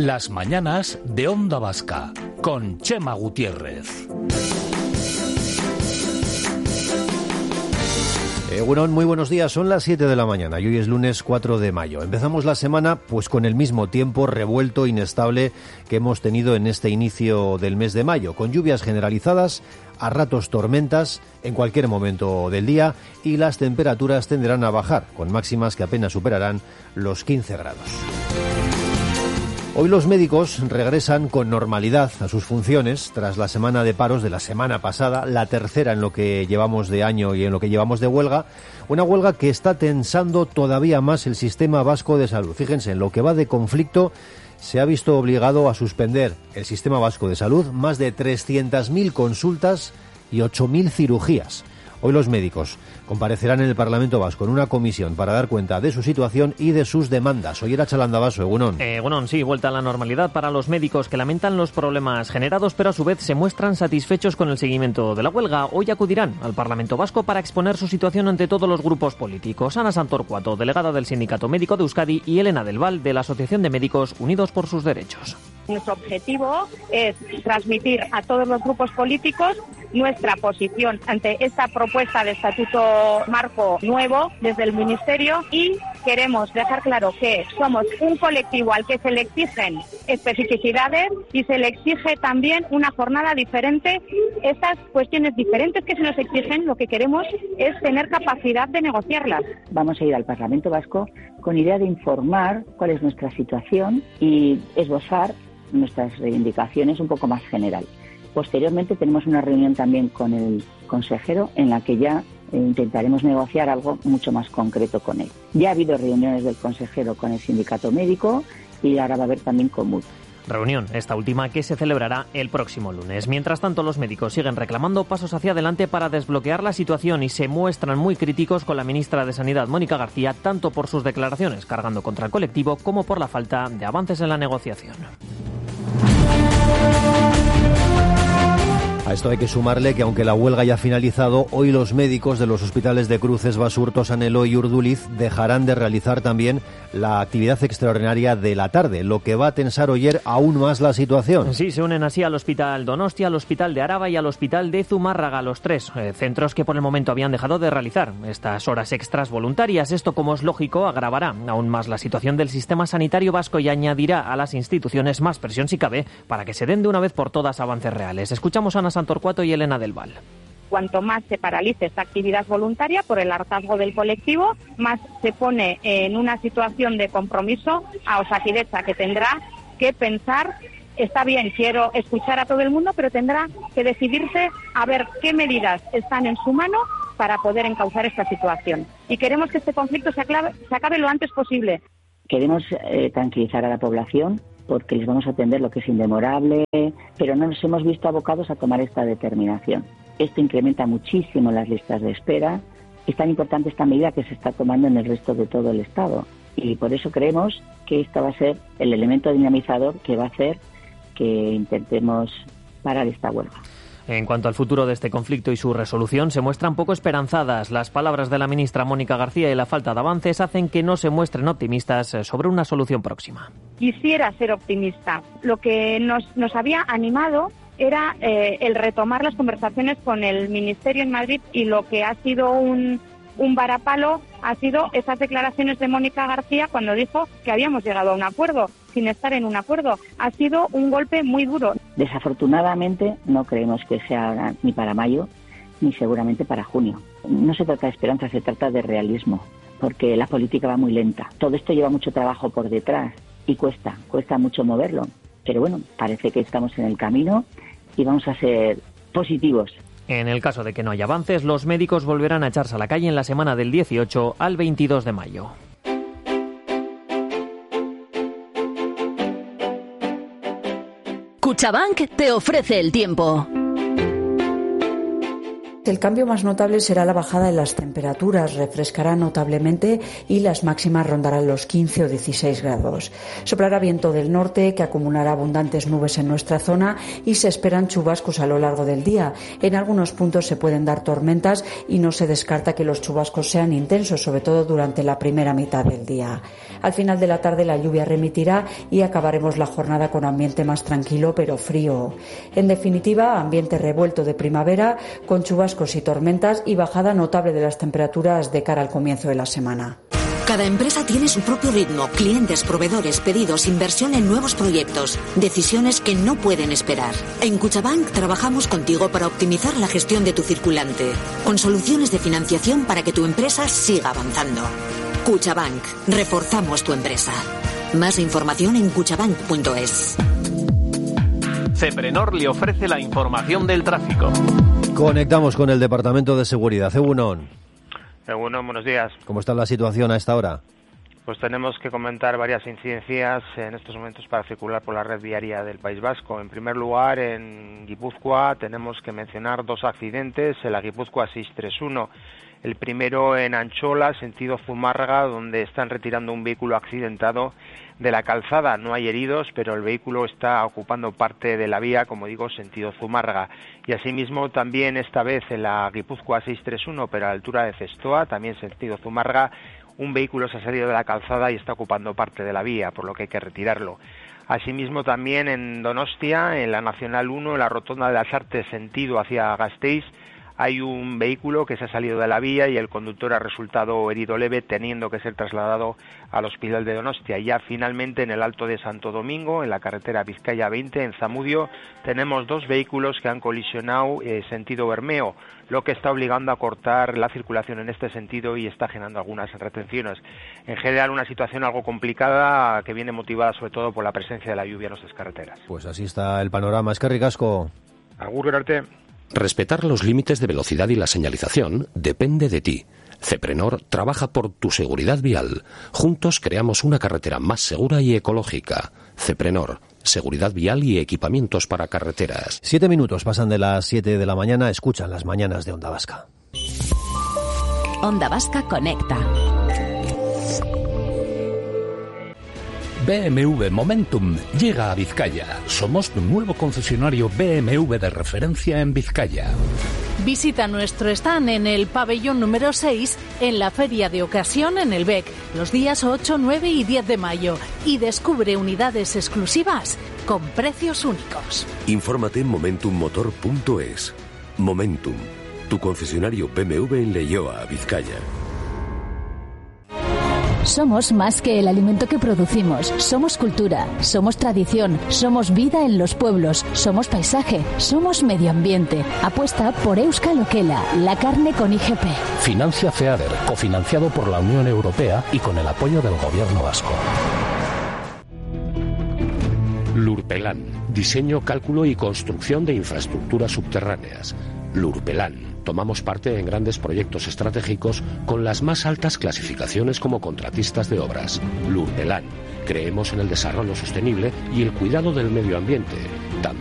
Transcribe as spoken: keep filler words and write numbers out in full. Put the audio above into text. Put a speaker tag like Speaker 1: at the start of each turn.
Speaker 1: Las mañanas de Onda Vasca, con Chema Gutiérrez.
Speaker 2: Eh, bueno, muy buenos días, son las siete de la mañana y hoy es lunes cuatro de mayo. Empezamos la semana pues con el mismo tiempo revuelto, inestable que hemos tenido en este inicio del mes de mayo, con lluvias generalizadas, a ratos tormentas en cualquier momento del día y las temperaturas tenderán a bajar, con máximas que apenas superarán los quince grados. Hoy los médicos regresan con normalidad a sus funciones tras la semana de paros de la semana pasada, la tercera en lo que llevamos de año y en lo que llevamos de huelga, una huelga que está tensando todavía más el sistema vasco de salud. Fíjense, en lo que va de conflicto se ha visto obligado a suspender el sistema vasco de salud más de trescientas mil consultas y ocho mil cirugías. Hoy los médicos comparecerán en el Parlamento Vasco en una comisión para dar cuenta de su situación y de sus demandas. Hoy era Chalandabaso, Egunon.
Speaker 3: Eh, Egunon, sí, vuelta a la normalidad para los médicos que lamentan los problemas generados, pero a su vez se muestran satisfechos con el seguimiento de la huelga. Hoy acudirán al Parlamento Vasco para exponer su situación ante todos los grupos políticos. Ana Santorcuato, delegada del Sindicato Médico de Euskadi, y Elena del Val, de la Asociación de Médicos Unidos por sus Derechos.
Speaker 4: Nuestro objetivo es transmitir a todos los grupos políticos nuestra posición ante esta propuesta de estatuto marco nuevo desde el Ministerio, y queremos dejar claro que somos un colectivo al que se le exigen especificidades y se le exige también una jornada diferente. Estas cuestiones diferentes que se nos exigen, lo que queremos es tener capacidad de negociarlas.
Speaker 5: Vamos a ir al Parlamento Vasco con idea de informar cuál es nuestra situación y esbozar nuestras reivindicaciones un poco más general. Posteriormente tenemos una reunión también con el consejero en la que ya eh, intentaremos negociar algo mucho más concreto con él. Ya ha habido reuniones del consejero con el sindicato médico y ahora va a haber también con M U D.
Speaker 3: Reunión, esta última, que se celebrará el próximo lunes. Mientras tanto, los médicos siguen reclamando pasos hacia adelante para desbloquear la situación y se muestran muy críticos con la ministra de Sanidad, Mónica García, tanto por sus declaraciones cargando contra el colectivo como por la falta de avances en la negociación.
Speaker 2: A esto hay que sumarle que aunque la huelga ya ha finalizado, hoy los médicos de los hospitales de Cruces, Basurto, San Eloy y Urduliz dejarán de realizar también la actividad extraordinaria de la tarde, lo que va a tensar ayer aún más la situación.
Speaker 3: Sí, se unen así al Hospital Donostia, al Hospital de Araba y al Hospital de Zumárraga, los tres eh, centros que por el momento habían dejado de realizar estas horas extras voluntarias. Esto, como es lógico, agravará aún más la situación del sistema sanitario vasco y añadirá a las instituciones más presión si cabe para que se den de una vez por todas avances reales. Escuchamos a Ana Santorcuato y Elena del Val.
Speaker 4: Cuanto más se paralice esta actividad voluntaria por el hartazgo del colectivo, más se pone en una situación de compromiso a Osakidetza, que tendrá que pensar, está bien, quiero escuchar a todo el mundo, pero tendrá que decidirse a ver qué medidas están en su mano para poder encauzar esta situación. Y queremos que este conflicto se acabe, se acabe lo antes posible.
Speaker 5: Queremos eh, tranquilizar a la población, porque les vamos a atender lo que es indemorable, pero no nos hemos visto abocados a tomar esta determinación. Esto incrementa muchísimo las listas de espera. Es tan importante esta medida que se está tomando en el resto de todo el Estado. Y por eso creemos que esto va a ser el elemento dinamizador que va a hacer que intentemos parar esta huelga.
Speaker 3: En cuanto al futuro de este conflicto y su resolución, se muestran poco esperanzadas. Las palabras de la ministra Mónica García y la falta de avances hacen que no se muestren optimistas sobre una solución próxima.
Speaker 4: Quisiera ser optimista. Lo que nos, nos había animado era eh, el retomar las conversaciones con el Ministerio en Madrid, y lo que ha sido un, un varapalo ha sido esas declaraciones de Mónica García cuando dijo que habíamos llegado a un acuerdo sin estar en un acuerdo. Ha sido un golpe muy duro.
Speaker 5: Desafortunadamente no creemos que sea ni para mayo ni seguramente para junio. No se trata de esperanza, se trata de realismo, porque la política va muy lenta. Todo esto lleva mucho trabajo por detrás y cuesta, cuesta mucho moverlo. Pero bueno, parece que estamos en el camino y vamos a ser positivos.
Speaker 3: En el caso de que no haya avances, los médicos volverán a echarse a la calle en la semana del dieciocho al veintidós de mayo.
Speaker 6: Cuchabank te ofrece el tiempo. El cambio más notable será la bajada en las temperaturas, refrescará notablemente y las máximas rondarán los quince o dieciséis grados. Soplará viento del norte que acumulará abundantes nubes en nuestra zona y se esperan chubascos a lo largo del día. En algunos puntos se pueden dar tormentas y no se descarta que los chubascos sean intensos, sobre todo durante la primera mitad del día. Al final de la tarde la lluvia remitirá y acabaremos la jornada con ambiente más tranquilo pero frío. En definitiva, ambiente revuelto de primavera con chubascos y tormentas y bajada notable de las temperaturas de cara al comienzo de la semana.
Speaker 7: Cada empresa tiene su propio ritmo, clientes, proveedores, pedidos, inversión en nuevos proyectos, decisiones que no pueden esperar. En Cuchabank trabajamos contigo para optimizar la gestión de tu circulante, con soluciones de financiación para que tu empresa siga avanzando. Cuchabank, reforzamos tu empresa. Más información en cuchabank punto es.
Speaker 1: Ceprenor le ofrece la información del tráfico.
Speaker 2: Conectamos con el Departamento de Seguridad. Egunon.
Speaker 8: Egunon, buenos días.
Speaker 2: ¿Cómo está la situación a esta hora?
Speaker 8: Pues tenemos que comentar varias incidencias en estos momentos para circular por la red viaria del País Vasco. En primer lugar, en Guipúzcoa tenemos que mencionar dos accidentes en la Guipúzcoa seiscientos treinta y uno. El primero en Anchola, sentido Zumárraga, donde están retirando un vehículo accidentado de la calzada. No hay heridos, pero el vehículo está ocupando parte de la vía, como digo, sentido Zumárraga. Y asimismo también esta vez en la Guipúzcoa seiscientos treinta y uno, pero a la altura de Cestoa, también sentido Zumárraga, un vehículo se ha salido de la calzada y está ocupando parte de la vía, por lo que hay que retirarlo. Asimismo también en Donostia, en la Nacional uno, en la rotonda de las Artes, sentido hacia Gasteiz, hay un vehículo que se ha salido de la vía y el conductor ha resultado herido leve, teniendo que ser trasladado al hospital de Donostia. Y ya finalmente en el Alto de Santo Domingo, en la carretera Vizcaya veinte, en Zamudio, tenemos dos vehículos que han colisionado eh, sentido Bermeo, lo que está obligando a cortar la circulación en este sentido y está generando algunas retenciones. En general, una situación algo complicada que viene motivada sobre todo por la presencia de la lluvia en nuestras carreteras.
Speaker 2: Pues así está el panorama. Es que ricasco.
Speaker 8: Agur, gerarte.
Speaker 1: Respetar los límites de velocidad y la señalización depende de ti. Ceprenor trabaja por tu seguridad vial. Juntos creamos una carretera más segura y ecológica. Ceprenor, seguridad vial y equipamientos para carreteras.
Speaker 2: Siete minutos pasan de las siete de la mañana. Escuchan las mañanas de Onda Vasca.
Speaker 9: Onda Vasca conecta.
Speaker 1: B M W Momentum llega a Vizcaya. Somos tu nuevo concesionario B M W de referencia en Vizcaya.
Speaker 10: Visita nuestro stand en el pabellón número seis en la Feria de Ocasión en el B E C los días ocho, nueve y diez de mayo y descubre unidades exclusivas con precios únicos.
Speaker 11: Infórmate en momentum motor punto es. Momentum, tu concesionario B M W en Leioa, Vizcaya.
Speaker 12: Somos más que el alimento que producimos. Somos cultura, somos tradición, somos vida en los pueblos, somos paisaje, somos medio ambiente. Apuesta por Euskal Okela, la carne con I G P.
Speaker 1: Financia FEADER, cofinanciado por la Unión Europea y con el apoyo del Gobierno vasco. Lurpelan, diseño, cálculo y construcción de infraestructuras subterráneas. Lurpelan. Tomamos parte en grandes proyectos estratégicos con las más altas clasificaciones como contratistas de obras. Lurpelan. Creemos en el desarrollo sostenible y el cuidado del medio ambiente.